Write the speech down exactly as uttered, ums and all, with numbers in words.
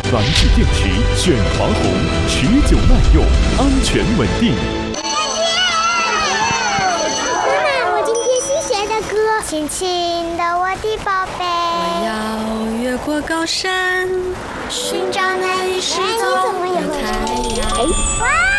蓝智电池选华虹，持久耐用，安全稳定。 妈妈，我今天新学的歌，轻轻的我的宝贝。 我要越过高山， 寻找那一失踪的太阳。 哎， 哇！